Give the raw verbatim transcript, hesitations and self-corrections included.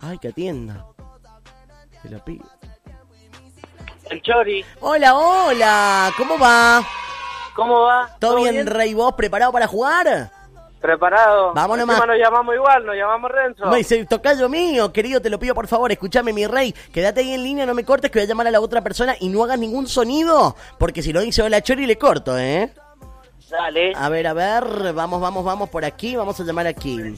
Ay, que atienda. Te lo pido. El Chori. Hola, hola. ¿Cómo va? ¿Cómo va? ¿Todo, ¿Todo bien, bien? Rey? ¿Vos preparado para jugar? Preparado. Vamos Encima nomás. nos llamamos igual, nos llamamos Renzo. No, dice, tocayo mío, querido, te lo pido por favor, escúchame, mi rey, quédate ahí en línea, no me cortes, que voy a llamar a la otra persona y no hagas ningún sonido, porque si lo dice hola Chori le corto, ¿eh? Dale. A ver, a ver, vamos, vamos, vamos por aquí, vamos a llamar aquí.